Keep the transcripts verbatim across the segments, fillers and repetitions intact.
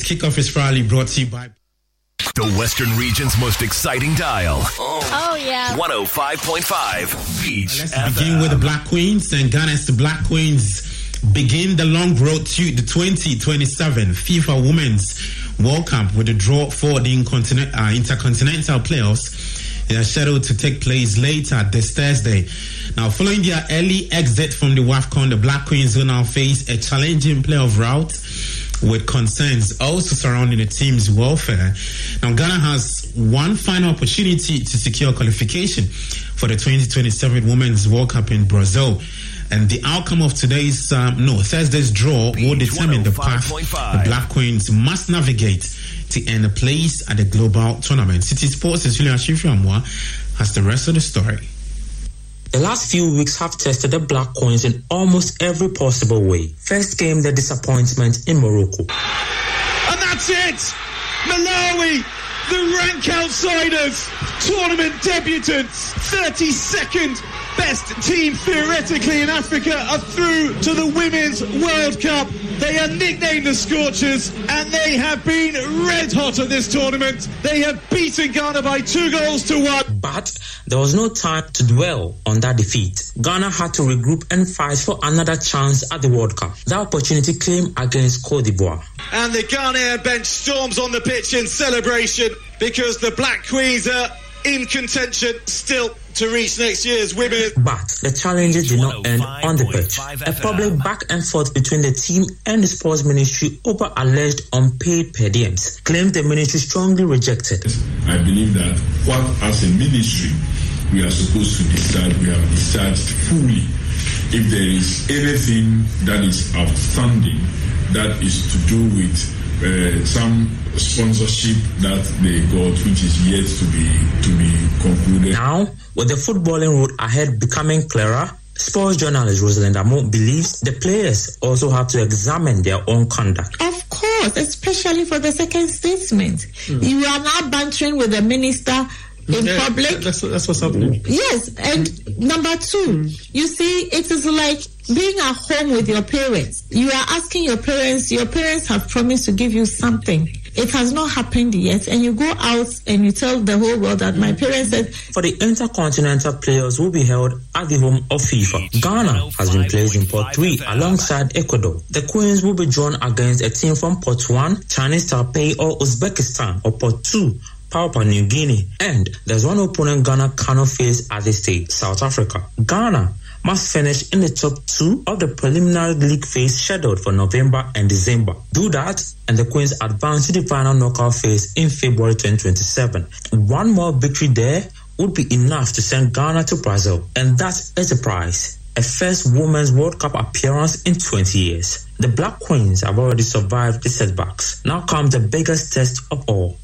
Today's kickoff is proudly brought to you by the Western Region's most exciting dial. Oh, oh yeah. one oh five point five Beach. Let's F M. Begin with the Black Queens. And Ghana's the Black Queens begin the long road to the twenty twenty-seven FIFA Women's World Cup with a draw for the Intercontinental, uh, Intercontinental Playoffs. They are scheduled to take place later this Thursday. Now, following their early exit from the WAFCON, the Black Queens will now face a challenging playoff route with concerns also surrounding the team's welfare. Now, Ghana has one final opportunity to secure qualification for the twenty twenty-seven Women's World Cup in Brazil. And the outcome of today's, um, no, Thursday's draw will determine the path the Black Queens must navigate to earn a place at the global tournament. City Sports' Julian Shiframwa has the rest of the story. The last few weeks have tested the Black Queens in almost every possible way. First came the disappointment in Morocco. And that's it! Malawi, the rank outsiders, tournament debutants, thirty-second best team theoretically in Africa, are through to the Women's World Cup. They are nicknamed the Scorchers, and they have been red hot at this tournament. They have beaten Ghana by two goals to one. But there was no time to dwell on that defeat. Ghana had to regroup and fight for another chance at the World Cup. That opportunity came against Cote d'Ivoire. And the Ghanaian bench storms on the pitch in celebration because the Black Queens are in contention still to reach next year's women. But the challenges did not end on the pitch. A public back and forth between the team and the sports ministry over alleged unpaid per diems. Claims the ministry strongly rejected. I believe that what as a ministry we are supposed to decide, we have decided fully. If there is anything that is outstanding that is to do with Uh, some sponsorship that they got, which is yet to be to be concluded. Now, with the footballing road ahead becoming clearer, sports journalist Rosalind Amo believes the players also have to examine their own conduct. Of course, especially for the second statement. Mm. You are now bantering with the minister in yeah, public. That's, that's what's happening. Yes, and number two, you see, it is like being at home with your parents. You are asking your parents, your parents have promised to give you something. It has not happened yet, and you go out and you tell the whole world that my parents said. For the Intercontinental Players will be held at the home of FIFA. Ghana has been placed in Pot three alongside Ecuador. The Queens will be drawn against a team from Pot one, Chinese Taipei or Uzbekistan, or Pot two, Papua New Guinea. And there's one opponent Ghana cannot face at this stage, South Africa. Ghana must finish in the top two of the preliminary league phase scheduled for November and December. Do that, and the Queens advance to the final knockout phase in February twenty twenty-seven. One more victory there would be enough to send Ghana to Brazil, and that is the prize. A first Women's World Cup appearance in twenty years. The Black Queens have already survived the setbacks. Now comes the biggest test of all.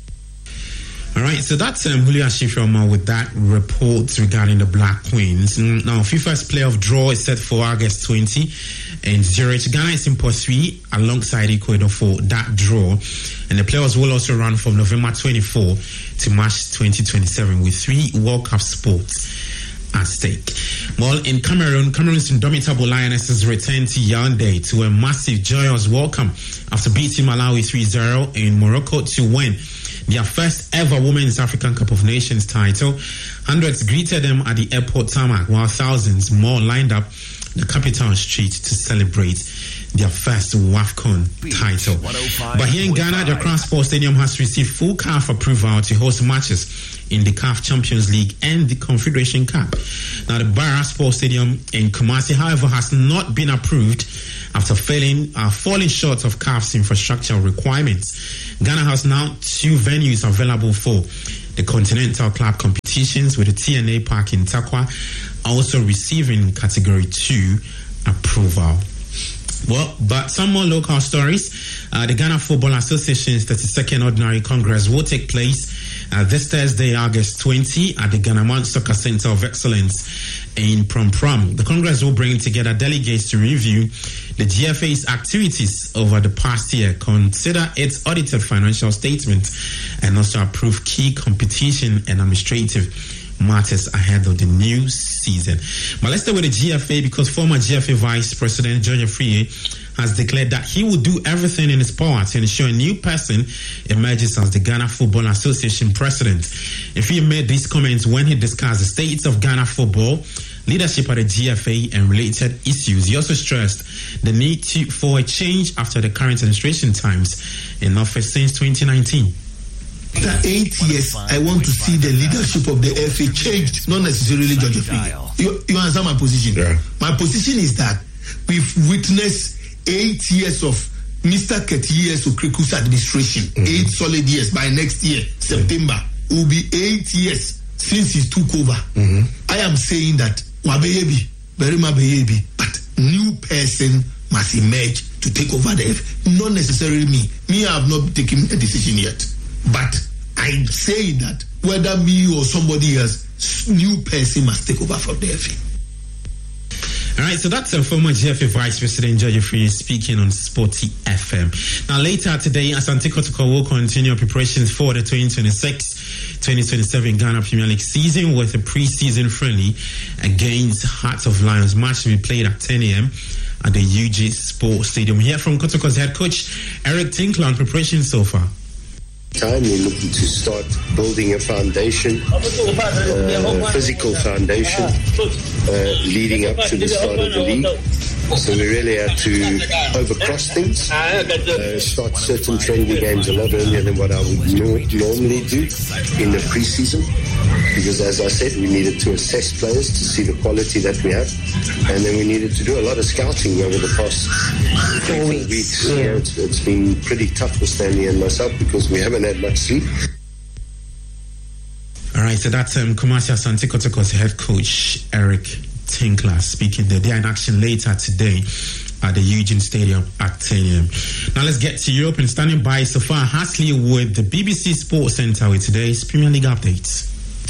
All right, so that's um, Julia Shifroma with that report regarding the Black Queens. Now, FIFA's playoff draw is set for August twentieth in Zurich. Ghana is in pot three alongside Ecuador for that draw. And the playoffs will also run from November twenty-fourth to March twenty twenty-seven with three World Cup sports at stake. Well, in Cameroon, Cameroon's indomitable Lionesses returned to Yaoundé to a massive, joyous welcome after beating Malawi three zero in Morocco to win their first ever Women's African Cup of Nations title. Hundreds greeted them at the airport tarmac, while thousands more lined up the capital street to celebrate their first WAFCON title. But here in Ghana, the Accra Sports Stadium has received full C A F approval to host matches in the C A F Champions League and the Confederation Cup. Now, the Barra Sports Stadium in Kumasi, however, has not been approved after failing, uh, falling short of C A F's infrastructure requirements. Ghana has now two venues available for the Continental Club competitions, with the T N A Park in Takwa also receiving Category two approval. Well, but some more local stories. Uh, the Ghana Football Association's thirty-second Ordinary Congress will take place uh, this Thursday, August twentieth, at the Ghana Soccer Center of Excellence in Prom Prom. The Congress will bring together delegates to review the G F A's activities over the past year, consider its audited financial statement, and also approve key competition and administrative matters ahead of the new season. But let's start with the G F A, because former G F A Vice President George Afriyie has declared that he will do everything in his power to ensure a new person emerges as the Ghana Football Association president. If he made these comments when he discussed the state of Ghana football, leadership at the G F A and related issues. He also stressed the need to, for a change after the current administration times in office since twenty nineteen. After eight years, I want to see the leadership of the F A changed, not necessarily George Figa. You, you understand my position? Yeah. My position is that we've witnessed eight years of Mister Ketiyes Okriku's administration. Mm-hmm. Eight solid years. By next year, September, it will be eight years since he took over. Mm-hmm. I am saying that Wabeyebi, very Mabeyebi, but new person must emerge to take over the F A. Not necessarily me. Me, I have not taken a decision yet. But I say that whether me or somebody else, new person must take over from the F A. All right, so that's a former G F A Vice President George Free speaking on Sporty F M. Now, later today, Asante Kotoko will continue preparations for the twenty twenty-six twenty twenty-seven Ghana Premier League season with a pre-season friendly against Hearts of Lions. Match will be played at ten a.m. at the U G Sports Stadium. Here from Kotoko's head coach, Eric Tinkler, on preparation so far. Time we're looking to start building a foundation, uh, physical foundation, uh, leading up to the start of the league. So we really had to overcross things, uh, start certain friendly games a lot earlier than what I would no- normally do in the preseason. Because as I said, we needed to assess players to see the quality that we have. And then we needed to do a lot of scouting over the past four weeks. weeks. Yeah. You know, it's, it's been pretty tough for Stanley and myself because we haven't had much sleep. All right, so that's um, Kumasi Asante Kotoko's head coach, Eric Tinkler, speaking there. They are in action later today at the Eugene Stadium at ten a.m. Now let's get to Europe, and standing by Safar Hasley with the B B C Sports Centre with today's Premier League updates.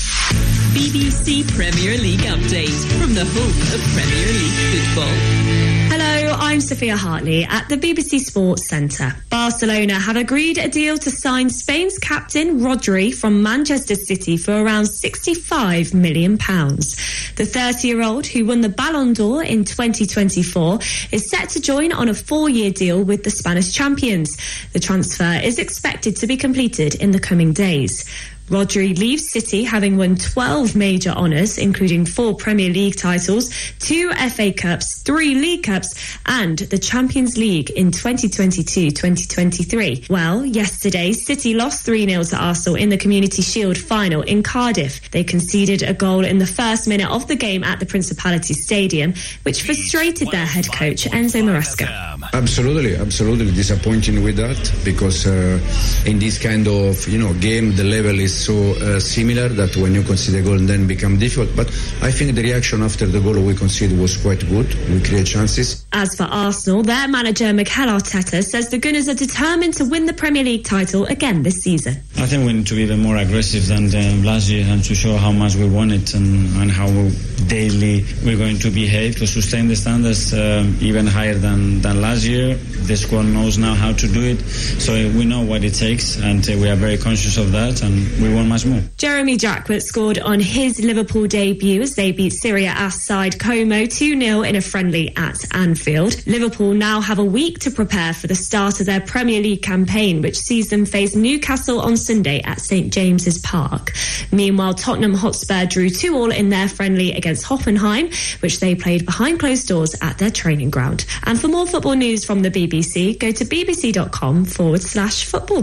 B B C Premier League update from the home of Premier League football. Hello, I'm Sophia Hartley at the B B C Sports Centre. Barcelona have agreed a deal to sign Spain's captain Rodri from Manchester City for around sixty-five million pounds. The thirty-year-old, who won the Ballon d'Or in twenty twenty-four, is set to join on a four-year deal with the Spanish champions. The transfer is expected to be completed in the coming days. Rodri leaves City having won twelve major honours, including four Premier League titles, two F A Cups, three League Cups and the Champions League in twenty twenty-two twenty twenty-three. Well, yesterday, City lost three nil to Arsenal in the Community Shield final in Cardiff. They conceded a goal in the first minute of the game at the Principality Stadium, which frustrated their head coach, Enzo Maresca. Absolutely, absolutely disappointing with that, because uh, in this kind of, you know, game, the level is so uh, similar that when you concede a goal and then become difficult. But I think the reaction after the goal we conceded was quite good. We create chances. As for Arsenal, their manager Mikel Arteta says the Gunners are determined to win the Premier League title again this season. I think we need to be even more aggressive than um, last year and to show how much we want it and, and how daily we're going to behave to sustain the standards um, even higher than, than last year. The squad knows now how to do it, so we know what it takes, and uh, we are very conscious of that, and we want much more. Jeremy Jackwett scored on his Liverpool debut as they beat Serie A side Como two nil in a friendly at Anfield. Liverpool now have a week to prepare for the start of their Premier League campaign, which sees them face Newcastle on Sunday at St James's Park. Meanwhile, Tottenham Hotspur drew two all in their friendly against Hoffenheim, which they played behind closed doors at their training ground. And for more football news from the B B C, go to bbc.com forward slash football.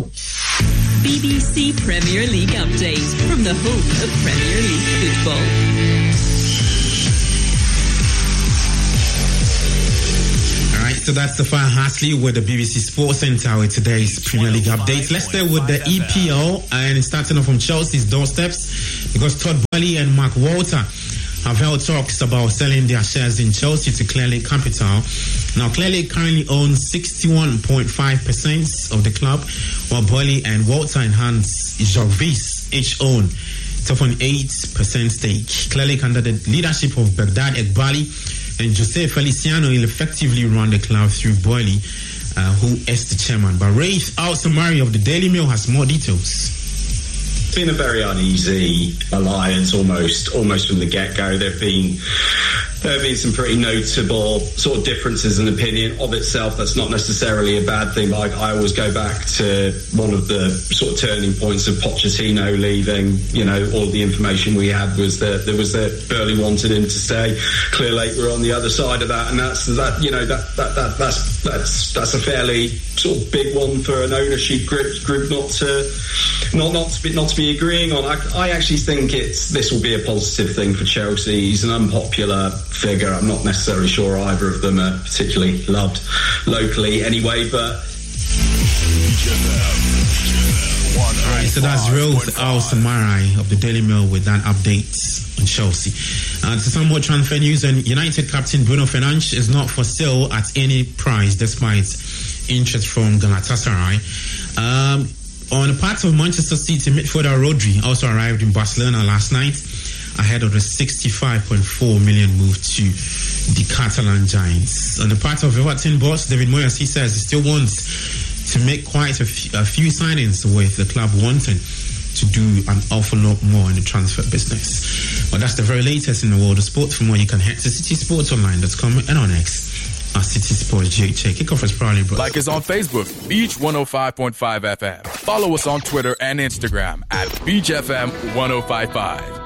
B B C Premier League update from the home of Premier League football. So that's Safar Hasley with the B B C Sports Centre with today's Premier League updates. Let's stay with the E P L, and starting off from Chelsea's doorsteps, because Todd Boehly and Mark Walter have held talks about selling their shares in Chelsea to Clearlake Capital. Now, Clearlake currently owns sixty-one point five percent of the club, while Boehly and Walter and Hans Jarvis each own an eight percent stake. Clearlake, under the leadership of Baghdad Ekbali and Jose Feliciano, will effectively run the club through Boehly, uh, who is the chairman. But Rafe Al-Samari of the Daily Mail has more details. It's been a very uneasy alliance almost almost from the get-go. There have been there have been some pretty notable sort of differences in opinion. Of itself, that's not necessarily a bad thing. Like, I always go back to one of the sort of turning points of Pochettino leaving. You know, all the information we had was that there was that Burley wanted him to stay. Clear Lake were on the other side of that, and that's that. You know, that that, that that's that's that's a fairly sort of big one for an ownership group, group not to not not to be not to be agreeing on. I, I actually think it's this will be a positive thing for Chelsea. He's an unpopular figure. I'm not necessarily sure either of them are particularly loved locally anyway, but alright, so that's Rose Al-Samarai of the Daily Mail with that update on Chelsea. Uh, to some more transfer news, and United captain Bruno Fernandes is not for sale at any price despite interest from Galatasaray. Um, on the part of Manchester City, midfielder Rodri also arrived in Barcelona last night ahead of the sixty-five point four million move to the Catalan Giants. On the part of Everton boss David Moyes, he says he still wants to make quite a few, a few signings, with the club wanting to do an awful lot more in the transfer business. But that's the very latest in the world of sport. For more, you can head to city sports online dot com and on X at City Sports J H. Kickoff is proudly brought. Like us on Facebook, Beach one oh five point five F M. Follow us on Twitter and Instagram at Beach F M one oh five point five.